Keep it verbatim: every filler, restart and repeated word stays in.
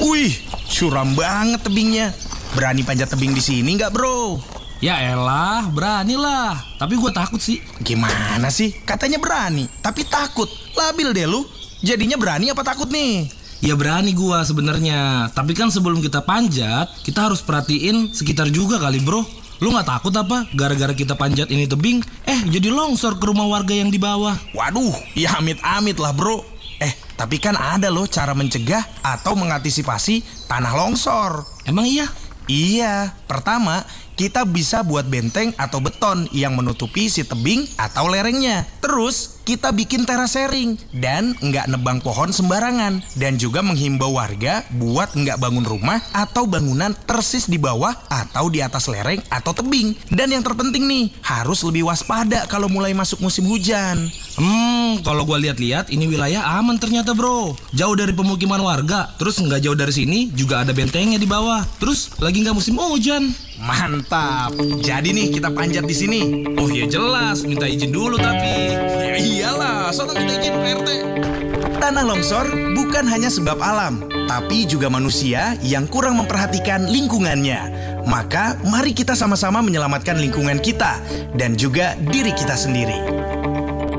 Wih, suram banget tebingnya. Berani panjat tebing di sini nggak, bro? Ya elah, beranilah. Tapi gue takut sih. Gimana sih? Katanya berani, tapi takut. Labil deh lu. Jadinya berani apa takut nih? Ya berani gue sebenarnya. Tapi kan sebelum kita panjat, kita harus perhatiin sekitar juga kali, bro. Lu gak takut apa? Gara-gara kita panjat ini tebing, eh jadi longsor ke rumah warga yang di bawah. Waduh, ya amit-amit lah, bro. Eh, tapi kan ada loh cara mencegah atau mengantisipasi tanah longsor. Emang iya? Iya, pertama kita bisa buat benteng atau beton yang menutupi si tebing atau lerengnya. Terus kita bikin terasering dan nggak nebang pohon sembarangan. Dan juga menghimbau warga buat nggak bangun rumah atau bangunan persis di bawah atau di atas lereng atau tebing. Dan yang terpenting nih, harus lebih waspada kalau mulai masuk musim hujan. Hmm, kalau gue lihat-lihat ini wilayah aman ternyata, bro. Jauh dari pemukiman warga. Terus nggak jauh dari sini juga ada bentengnya di bawah. Terus lagi nggak musim hujan. Mantap. Jadi nih kita panjat di sini. Oh ya jelas, minta izin dulu tapi. Ya iyalah, soalnya minta izin Pak R T. Tanah longsor bukan hanya sebab alam, tapi juga manusia yang kurang memperhatikan lingkungannya. Maka mari kita sama-sama menyelamatkan lingkungan kita dan juga diri kita sendiri.